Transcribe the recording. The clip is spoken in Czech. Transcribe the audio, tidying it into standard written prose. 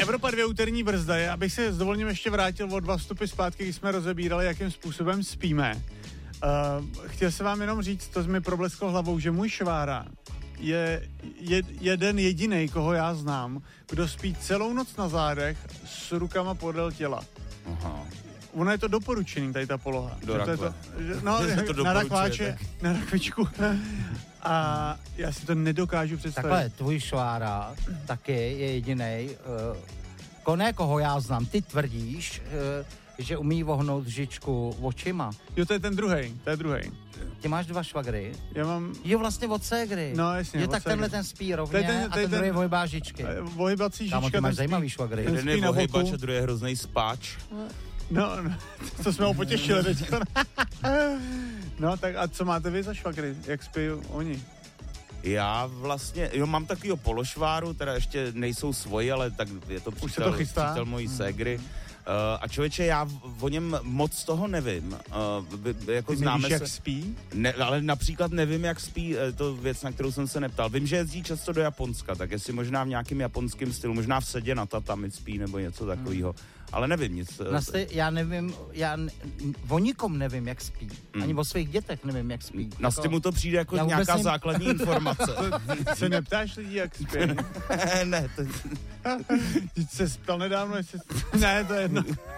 Evropa 2 úterní brzda je, abych se s dovolením ještě vrátil o 2 vstupy zpátky, když jsme rozebírali, jakým způsobem spíme. Chtěl jsem vám jenom říct, to mi problesklo hlavou, že můj švára je jeden jedinej, koho já znám, kdo spí celou noc na zádech s rukama podél těla. Aha. Ono je to doporučený, tady ta poloha. Do rakve. Na rakváče, na rakvičku. A já si to nedokážu představit. Takhle, tvůj švára taky je jedinej, koho já znám. Ty tvrdíš, že umí vohnout žičku očima. Jo, to je ten druhej, Ty máš 2 švagry? Já mám... Jo, vlastně od ségry. No, jasně. Jo, tak tenhle ten spí rovně a ten druhý ohybá žičky. Ohybací žička. Kámo, ty máš zajímavý švagry. Jeden je ohybač a druhý je hroznej spáč. No, to jsme ho potěšili teď. No, tak a co máte vy za švagry? Jak spí oni? Já vlastně, mám takovýho pološváru, teda ještě nejsou svoji, ale tak je to přítel mojí ségry. A člověče, já o něm moc toho nevím. Jako ty známe nevíš, se, jak spí? Ne, ale například nevím, jak spí, to věc, na kterou jsem se neptal. Vím, že jezdí často do Japonska, tak jestli možná v nějakém japonském stylu, možná v sedě na tatami spí nebo něco takového. Ale nevím nic. Já nevím, o nikom nevím, jak spí. Ani o svých dětech nevím, jak spí. Na mu to přijde jako nějaká základní informace. Se neptáš lidí, jak spí? Ne. Teď se spal nedávno, jestli... Ne, to je jedno.